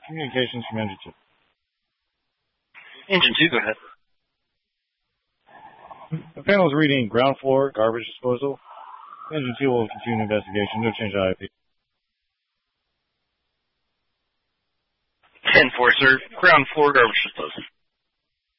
Communications from Engine 2. Engine 2, go ahead. The panel is reading ground floor, garbage disposal. Engine 2 will continue investigation. No change to IP. 10-4, sir. Ground floor, garbage disposal.